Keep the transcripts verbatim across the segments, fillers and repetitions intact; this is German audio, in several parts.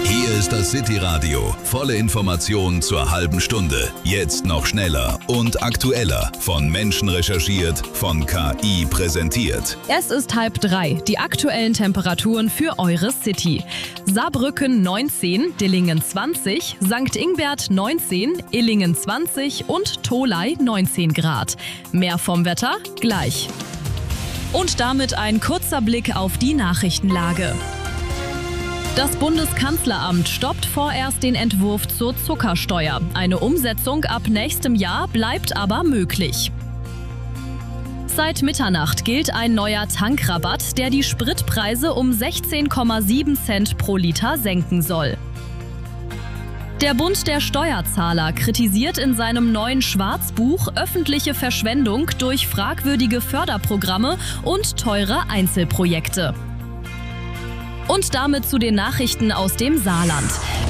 Hier ist das City-Radio. Volle Informationen zur halben Stunde. Jetzt noch schneller und aktueller. Von Menschen recherchiert, von K I präsentiert. Es ist halb drei. Die aktuellen Temperaturen für eure City. Saarbrücken neunzehn, Dillingen zwanzig, Sankt Ingbert neunzehn, Illingen zwanzig und Tholey neunzehn Grad. Mehr vom Wetter gleich. Und damit ein kurzer Blick auf die Nachrichtenlage. Das Bundeskanzleramt stoppt vorerst den Entwurf zur Zuckersteuer. Eine Umsetzung ab nächstem Jahr bleibt aber möglich. Seit Mitternacht gilt ein neuer Tankrabatt, der die Spritpreise um sechzehn Komma sieben Cent pro Liter senken soll. Der Bund der Steuerzahler kritisiert in seinem neuen Schwarzbuch öffentliche Verschwendung durch fragwürdige Förderprogramme und teure Einzelprojekte. Und damit zu den Nachrichten aus dem Saarland.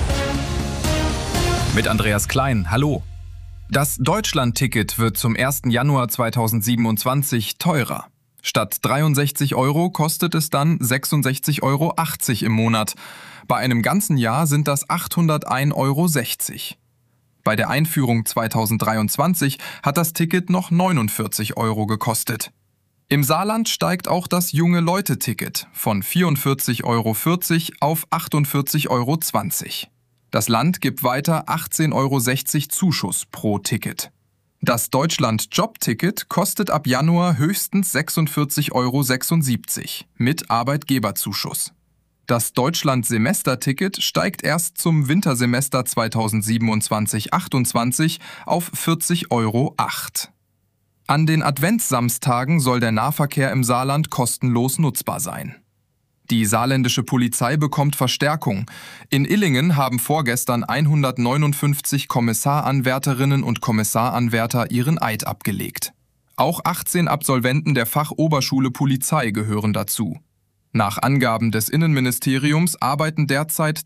Mit Andreas Klein, hallo. Das Deutschland-Ticket wird zum ersten Januar zweitausendsiebenundzwanzig teurer. Statt dreiundsechzig Euro kostet es dann sechsundsechzig Euro achtzig im Monat. Bei einem ganzen Jahr sind das achthundertein Euro sechzig. Bei der Einführung zweitausenddreiundzwanzig hat das Ticket noch neunundvierzig Euro gekostet. Im Saarland steigt auch das Junge-Leute-Ticket von vierundvierzig Euro vierzig auf achtundvierzig Euro zwanzig. Das Land gibt weiter achtzehn Euro sechzig Zuschuss pro Ticket. Das Deutschland-Job-Ticket kostet ab Januar höchstens sechsundvierzig Euro sechsundsiebzig mit Arbeitgeberzuschuss. Das Deutschland-Semester-Ticket steigt erst zum Wintersemester zweitausendsiebenundzwanzig achtundzwanzig auf vierzig Euro acht. An den Adventssamstagen soll der Nahverkehr im Saarland kostenlos nutzbar sein. Die saarländische Polizei bekommt Verstärkung. In Illingen haben vorgestern hundertneunundfünfzig Kommissaranwärterinnen und Kommissaranwärter ihren Eid abgelegt. Auch achtzehn Absolventen der Fachoberschule Polizei gehören dazu. Nach Angaben des Innenministeriums arbeiten derzeit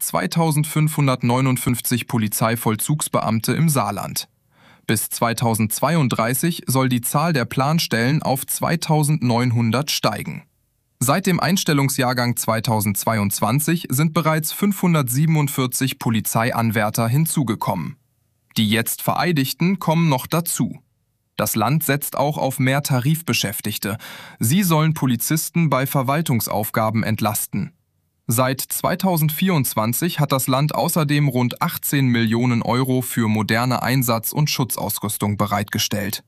zweitausendfünfhundertneunundfünfzig Polizeivollzugsbeamte im Saarland. Bis zweitausendzweiunddreißig soll die Zahl der Planstellen auf zweitausendneunhundert steigen. Seit dem Einstellungsjahrgang zweitausendzweiundzwanzig sind bereits fünfhundertsiebenundvierzig Polizeianwärter hinzugekommen. Die jetzt Vereidigten kommen noch dazu. Das Land setzt auch auf mehr Tarifbeschäftigte. Sie sollen Polizisten bei Verwaltungsaufgaben entlasten. Seit zweitausendvierundzwanzig hat das Land außerdem rund achtzehn Millionen Euro für moderne Einsatz- und Schutzausrüstung bereitgestellt.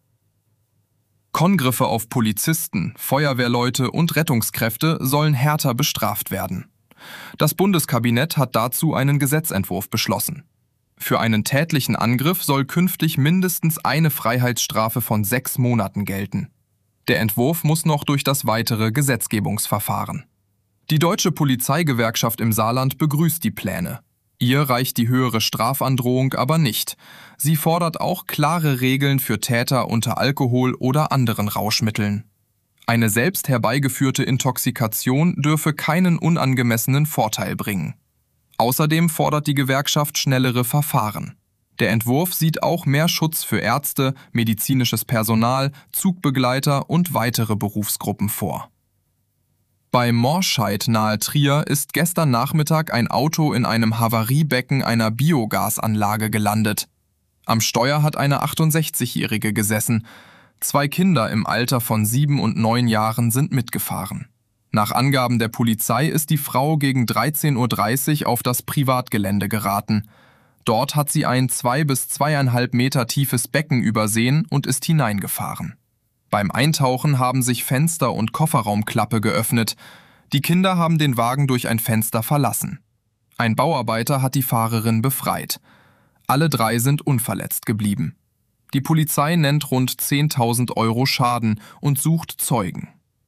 Kongriffe auf Polizisten, Feuerwehrleute und Rettungskräfte sollen härter bestraft werden. Das Bundeskabinett hat dazu einen Gesetzentwurf beschlossen. Für einen tätlichen Angriff soll künftig mindestens eine Freiheitsstrafe von sechs Monaten gelten. Der Entwurf muss noch durch das weitere Gesetzgebungsverfahren. Die Deutsche Polizeigewerkschaft im Saarland begrüßt die Pläne. Ihr reicht die höhere Strafandrohung aber nicht. Sie fordert auch klare Regeln für Täter unter Alkohol oder anderen Rauschmitteln. Eine selbst herbeigeführte Intoxikation dürfe keinen unangemessenen Vorteil bringen. Außerdem fordert die Gewerkschaft schnellere Verfahren. Der Entwurf sieht auch mehr Schutz für Ärzte, medizinisches Personal, Zugbegleiter und weitere Berufsgruppen vor. Bei Morscheid nahe Trier ist gestern Nachmittag ein Auto in einem Havariebecken einer Biogasanlage gelandet. Am Steuer hat eine achtundsechzigjährige gesessen. Zwei Kinder im Alter von sieben und neun Jahren sind mitgefahren. Nach Angaben der Polizei ist die Frau gegen dreizehn Uhr dreißig auf das Privatgelände geraten. Dort hat sie ein zwei bis zweieinhalb Meter tiefes Becken übersehen und ist hineingefahren. Beim Eintauchen haben sich Fenster und Kofferraumklappe geöffnet. Die Kinder haben den Wagen durch ein Fenster verlassen. Ein Bauarbeiter hat die Fahrerin befreit. Alle drei sind unverletzt geblieben. Die Polizei nennt rund zehntausend Euro Schaden und sucht Zeugen.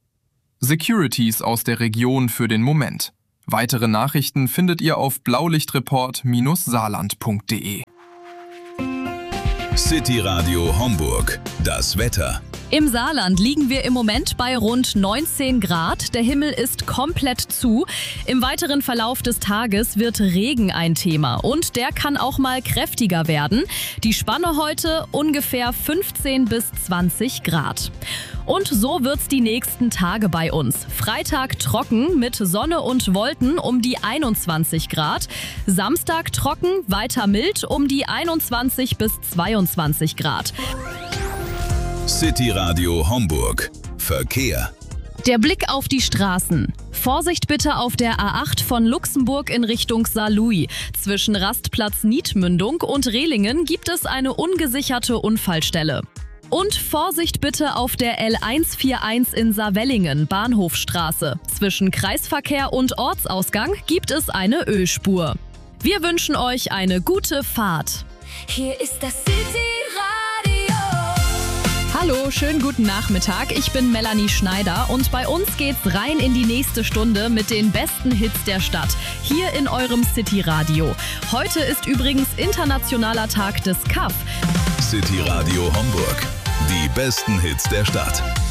Securities aus der Region für den Moment. Weitere Nachrichten findet ihr auf blaulichtreport Bindestrich saarland punkt de. City Radio Homburg. Das Wetter. Im Saarland liegen wir im Moment bei rund neunzehn Grad. Der Himmel ist komplett zu. Im weiteren Verlauf des Tages wird Regen ein Thema und der kann auch mal kräftiger werden. Die Spanne heute ungefähr fünfzehn bis zwanzig Grad. Und so wird's die nächsten Tage bei uns. Freitag trocken mit Sonne und Wolken um die einundzwanzig Grad. Samstag trocken, weiter mild um die einundzwanzig bis zweiundzwanzig Grad. City Radio Homburg. Verkehr. Der Blick auf die Straßen. Vorsicht bitte auf der A acht von Luxemburg in Richtung Saarlouis. Zwischen Rastplatz Niedmündung und Rehlingen gibt es eine ungesicherte Unfallstelle. Und Vorsicht bitte auf der L hundertvierundvierzig in Saarwellingen, Bahnhofstraße. Zwischen Kreisverkehr und Ortsausgang gibt es eine Ölspur. Wir wünschen euch eine gute Fahrt. Hier ist das City Radio. Hallo, schönen guten Nachmittag. Ich bin Melanie Schneider und bei uns geht's rein in die nächste Stunde mit den besten Hits der Stadt. Hier in eurem City Radio. Heute ist übrigens Internationaler Tag des Kaff. City Radio Homburg. Die besten Hits der Stadt.